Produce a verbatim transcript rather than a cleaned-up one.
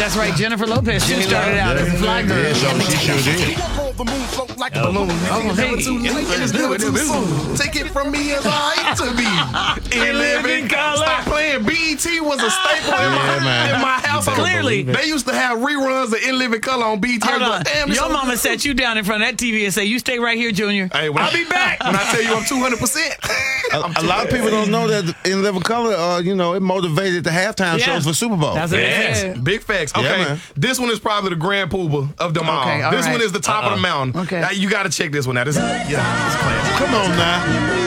That's right. Jennifer Lopez. She started out as a fly girl. Yeah, so she sure did. Like a balloon. Oh, hey. It's never too soon. Take it from me as I hate to be. In living color. Stop playing. B E T was a staple in my, man. in my house. Clearly. They used to have reruns of In Living Color on B E T. Hold on. Damn, Your so mama good. sat you down in front of that T V and said, "You stay right here, Junior. Hey, when I'll I, be back." When I tell you I'm two hundred percent. A, a lot of people don't know that In Living Color, uh, you know, it motivated the halftime Yeah. shows for Super Bowl. That's what it Yes, is. big facts. Yeah, Okay, man. this one is probably the grand poobah of them all. Okay, all this right. one is the top of the mountain. Okay. Now, you got to check this one out. This, yeah, it's classic. Come on now.